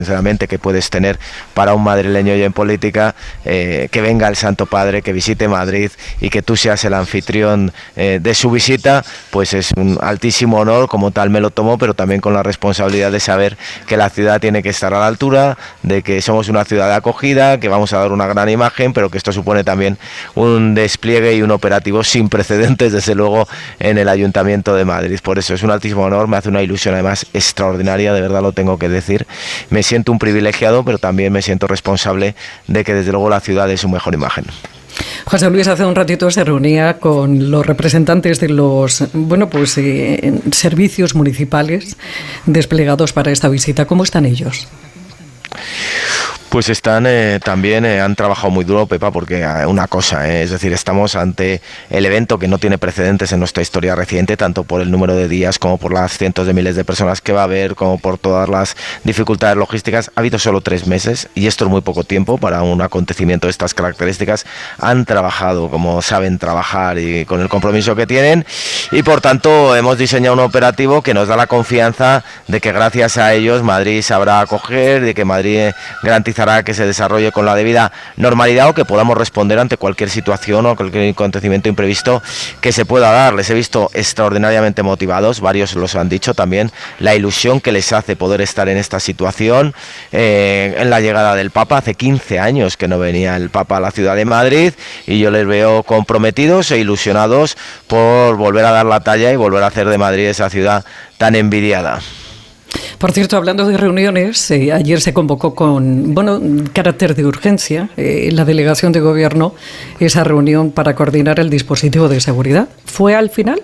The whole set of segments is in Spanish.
sinceramente, que puedes tener para un madrileño y en política, que venga el Santo Padre, que visite Madrid y que tú seas el anfitrión de su visita, pues es un altísimo honor, como tal me lo tomo, pero también con la responsabilidad de saber que la ciudad tiene que estar a la altura, de que somos una ciudad de acogida, que vamos a dar una gran imagen, pero que esto supone también un despliegue y un operativo sin precedentes, desde luego, en el Ayuntamiento de Madrid. Por eso es un altísimo honor, me hace una ilusión además extraordinaria, de verdad lo tengo que decir. Me siento un privilegiado, pero también me siento responsable de que desde luego la ciudad dé su mejor imagen. José Luis, hace un ratito se reunía con los representantes de los servicios municipales desplegados para esta visita. ¿Cómo están ellos? Pues están también, han trabajado muy duro, Pepa, porque una cosa, es decir, estamos ante el evento que no tiene precedentes en nuestra historia reciente, tanto por el número de días como por las cientos de miles de personas que va a haber, como por todas las dificultades logísticas. Ha habido solo 3 meses y esto es muy poco tiempo para un acontecimiento de estas características. Han trabajado como saben trabajar y con el compromiso que tienen, y por tanto hemos diseñado un operativo que nos da la confianza de que gracias a ellos Madrid sabrá acoger, de que Madrid garantizará que se desarrolle con la debida normalidad o que podamos responder ante cualquier situación o cualquier acontecimiento imprevisto que se pueda dar. Les he visto extraordinariamente motivados, varios los han dicho también, la ilusión que les hace poder estar en esta situación, en la llegada del Papa. Hace 15 años que no venía el Papa a la ciudad de Madrid y yo les veo comprometidos e ilusionados por volver a dar la talla y volver a hacer de Madrid esa ciudad tan envidiada. Por cierto, hablando de reuniones, ayer se convocó con carácter de urgencia la delegación de gobierno, esa reunión para coordinar el dispositivo de seguridad. ¿Fue al final?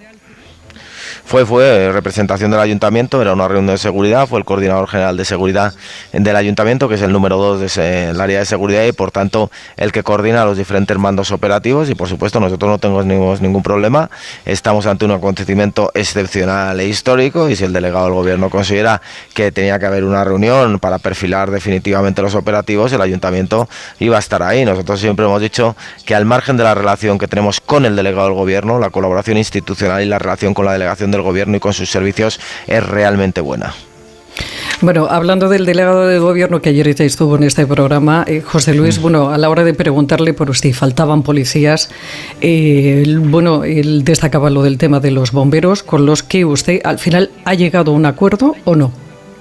Fue representación del Ayuntamiento, era una reunión de seguridad, fue el coordinador general de seguridad del Ayuntamiento, que es el número 2 del área de seguridad y por tanto el que coordina los diferentes mandos operativos, y por supuesto nosotros no tenemos ningún problema, estamos ante un acontecimiento excepcional e histórico, y si el delegado del Gobierno considera que tenía que haber una reunión para perfilar definitivamente los operativos, el Ayuntamiento iba a estar ahí. Nosotros siempre hemos dicho que al margen de la relación que tenemos con el delegado del Gobierno, la colaboración institucional y la relación con la delegación del Gobierno y con sus servicios es realmente buena. Bueno, hablando del delegado de gobierno que ayer estuvo en este programa, José Luis, a la hora de preguntarle por si faltaban policías, él destacaba lo del tema de los bomberos, con los que usted al final ha llegado a un acuerdo o no.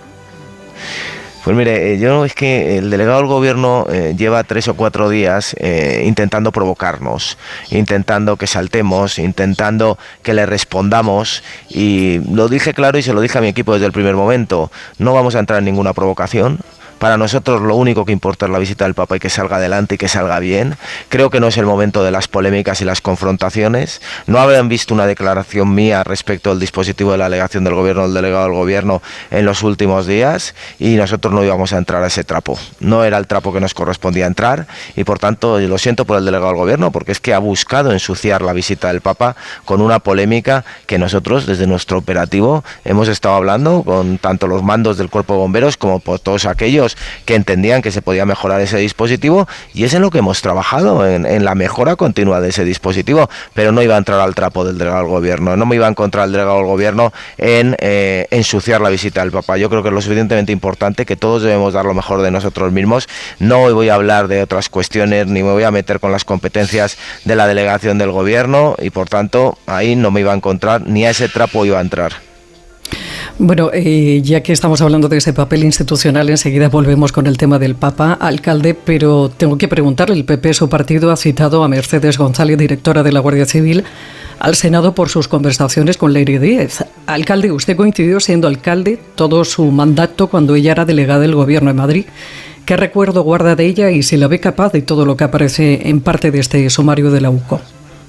Pues mire, yo es que el delegado del Gobierno lleva 3 o 4 días intentando provocarnos, intentando que saltemos, intentando que le respondamos, y lo dije claro y se lo dije a mi equipo desde el primer momento: no vamos a entrar en ninguna provocación. Para nosotros lo único que importa es la visita del Papa y que salga adelante y que salga bien. Creo que no es el momento de las polémicas y las confrontaciones. No habrán visto una declaración mía respecto al dispositivo de la delegación del Gobierno, del delegado del Gobierno en los últimos días, y nosotros no íbamos a entrar a ese trapo. No era el trapo que nos correspondía entrar, y por tanto lo siento por el delegado del Gobierno, porque es que ha buscado ensuciar la visita del Papa con una polémica que nosotros desde nuestro operativo hemos estado hablando con tanto los mandos del Cuerpo de Bomberos como por todos aquellos que entendían que se podía mejorar ese dispositivo, y es en lo que hemos trabajado, en la mejora continua de ese dispositivo, pero no iba a entrar al trapo del delegado del Gobierno, no me iba a encontrar el delegado del Gobierno en ensuciar la visita del Papa. Yo creo que es lo suficientemente importante que todos debemos dar lo mejor de nosotros mismos. No voy a hablar de otras cuestiones ni me voy a meter con las competencias de la delegación del Gobierno, y por tanto ahí no me iba a encontrar, ni a ese trapo iba a entrar. Bueno, ya que estamos hablando de ese papel institucional, enseguida volvemos con el tema del Papa, alcalde, pero tengo que preguntarle, el PP, su partido, ha citado a Mercedes González, directora de la Guardia Civil, al Senado por sus conversaciones con Leire Díez. Alcalde, usted coincidió siendo alcalde todo su mandato cuando ella era delegada del Gobierno de Madrid. ¿Qué recuerdo guarda de ella y si la ve capaz de todo lo que aparece en parte de este sumario de la UCO?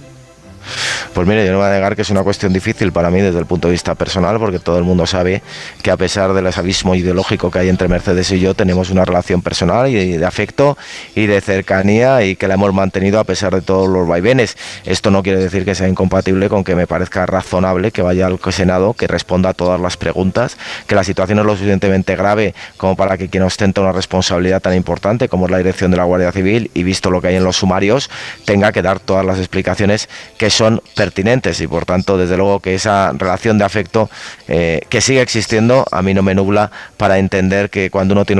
Pues mire, yo no voy a negar que es una cuestión difícil para mí desde el punto de vista personal, porque todo el mundo sabe que a pesar del abismo ideológico que hay entre Mercedes y yo, tenemos una relación personal y de afecto y de cercanía, y que la hemos mantenido a pesar de todos los vaivenes. Esto no quiere decir que sea incompatible con que me parezca razonable que vaya al Senado, que responda a todas las preguntas, que la situación es lo suficientemente grave como para que quien ostenta una responsabilidad tan importante como es la dirección de la Guardia Civil, y visto lo que hay en los sumarios, tenga que dar todas las explicaciones que son pertinentes, y por tanto desde luego que esa relación de afecto que sigue existiendo a mí no me nubla para entender que cuando uno tiene